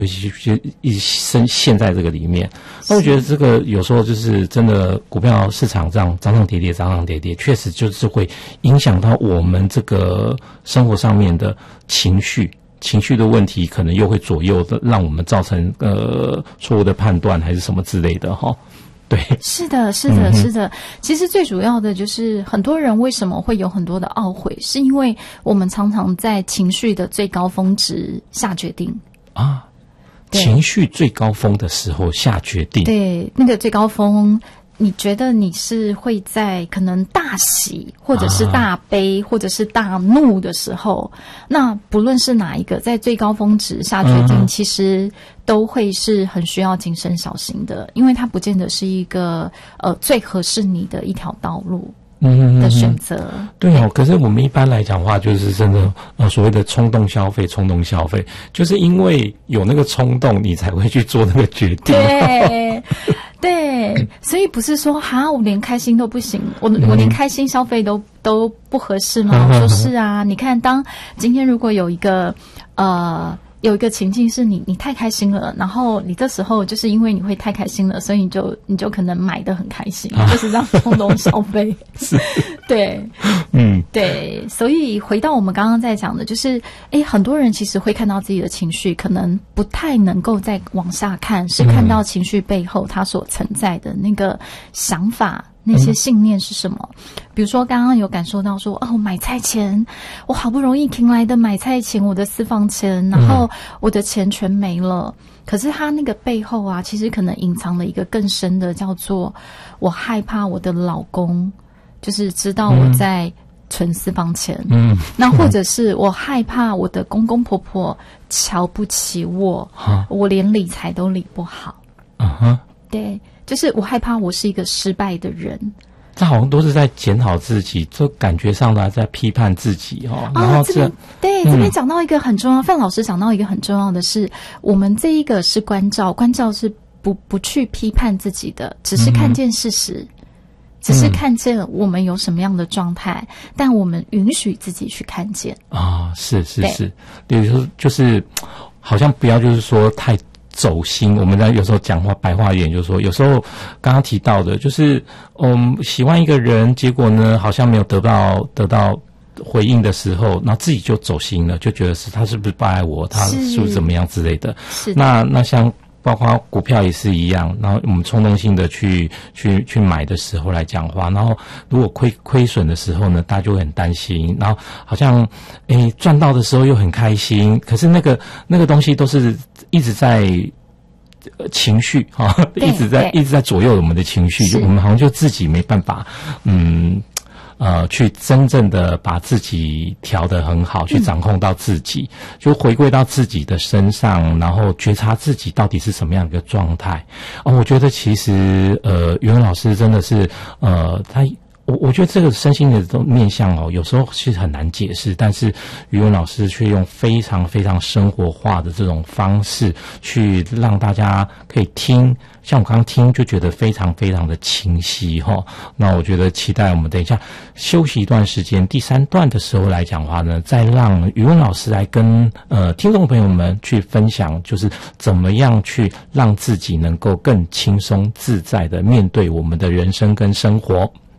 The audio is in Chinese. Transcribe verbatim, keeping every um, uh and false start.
尤其是一深陷在这个里面。那我觉得这个有时候就是真的股票市场这样涨涨跌跌涨涨跌跌，确实就是会影响到我们这个生活上面的情绪情绪的问题，可能又会左右的让我们造成呃错误的判断还是什么之类的齁。对， 是的，是的，是的。其实最主要的就是很多人为什么会有很多的懊悔，是因为我们常常在情绪的最高峰值下决定啊。情绪最高峰的时候下决定， 对，那个最高峰，你觉得你是会在可能大喜，或者是大悲，啊、或者是大怒的时候，那不论是哪一个，在最高峰值下决定，嗯、其实都会是很需要谨慎小心的，因为它不见得是一个呃最合适你的一条道路。嗯的选择， 对哦。可是我们一般来讲的话，就是真的呃所谓的冲动消费，冲动消费，就是因为有那个冲动，你才会去做那个决定。 对，对，所以不是说哈，我连开心都不行，我我连开心消费都都不合适吗？我说是啊，你看，当今天如果有一个呃。有一个情境是你你太开心了，然后你这时候就是因为你会太开心了，所以你就你就可能买得很开心，啊、就是这样冲动消费。是，对，嗯，对。所以回到我们刚刚在讲的，就是诶，很多人其实会看到自己的情绪，可能不太能够再往下看，是看到情绪背后它所存在的那个想法。那些信念是什么？比如说刚刚有感受到说，哦，买菜钱，我好不容易听来的买菜钱，我的私房钱，然后我的钱全没了。可是他那个背后啊，其实可能隐藏了一个更深的，叫做我害怕我的老公就是知道我在存私房钱，嗯，那或者是我害怕我的公公婆婆瞧不起我，嗯、我连理财都理不好，嗯哼，对。就是我害怕我是一个失败的人， 这好像都是在检讨自己，就感觉上的在批判自己哦。然后这边对、嗯、这边讲到一个很重要，范老师讲到一个很重要的是，我们这一个是关照，关照是不不去批判自己的，只是看见事实，嗯、只是看见我们有什么样的状态，嗯、但我们允许自己去看见啊、哦，是是是，比如说就是好像不要就是说太。走心，我们在有时候讲话白话一点，就是说，有时候刚刚提到的，就是嗯，喜欢一个人，结果呢，好像没有得到得到回应的时候，然后自己就走心了，就觉得是他是不是不爱我，他是不是怎么样之类的。是的。那那像包括股票也是一样，然后我们冲动性的去去去买的时候来讲话，然后如果亏亏损的时候呢，大家就会很担心，然后好像诶赚到的时候又很开心，可是那个那个东西都是一直在呃情绪哈，一直在一直在左右我们的情绪，我们好像就自己没办法嗯。呃，去真正的把自己调得很好，去掌控到自己，嗯、就回归到自己的身上，然后觉察自己到底是什么样的一个状态。哦，我觉得其实呃，语文老师真的是呃，他。我我觉得这个身心的这种面向哦，有时候是很难解释，但是语文老师却用非常非常生活化的这种方式去让大家可以听，像我刚刚听就觉得非常非常的清晰哈、哦。那我觉得期待我们等一下休息一段时间，第三段的时候来讲话呢，再让语文老师来跟呃听众朋友们去分享，就是怎么样去让自己能够更轻松自在的面对我们的人生跟生活。